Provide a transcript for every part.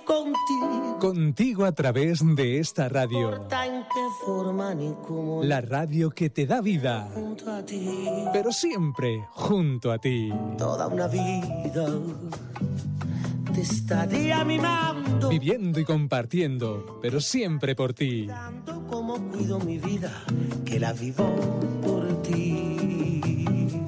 Contigo a través de esta radio. La radio que te da vida. Pero siempre junto a ti. Toda una vida te estaría mimando. Viviendo y compartiendo, pero siempre por ti. Como cuido mi vida, que la vivo por ti.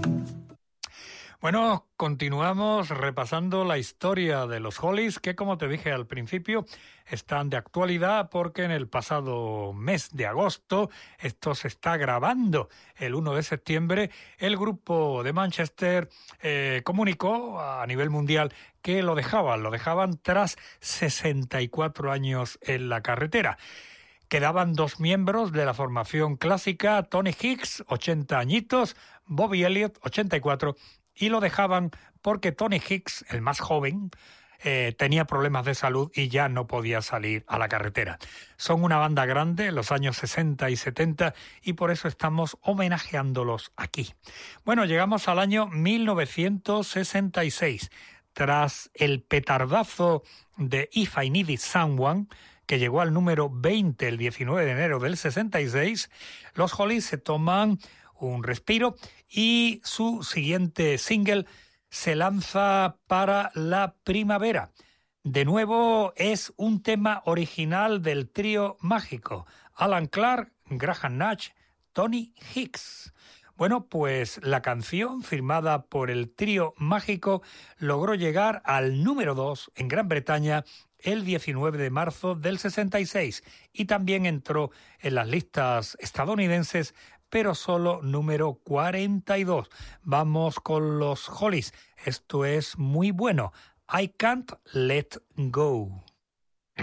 Bueno, continuamos repasando la historia de los Hollies, que como te dije al principio, están de actualidad porque en el pasado mes de agosto, esto se está grabando el 1 de septiembre, el grupo de Manchester comunicó a nivel mundial que lo dejaban tras 64 años en la carretera. Quedaban 2 miembros de la formación clásica, Tony Hicks, 80 añitos, Bobby Elliott, 84, y lo dejaban porque Tony Hicks, el más joven, tenía problemas de salud y ya no podía salir a la carretera. Son una banda grande en los años 60 y 70 y por eso estamos homenajeándolos aquí. Bueno, llegamos al año 1966. Tras el petardazo de If I Needed Someone, que llegó al número 20 el 19 de enero del 66, los Hollies se toman un respiro y su siguiente single se lanza para la primavera. De nuevo es un tema original del trío mágico, Alan Clark, Graham Nash, Tony Hicks. Bueno, pues la canción firmada por el trío mágico logró llegar al número 2 en Gran Bretaña el 19 de marzo del 66 y también entró en las listas estadounidenses, pero solo número 42. Vamos con los Hollies. Esto es muy bueno. I Can't Let Go.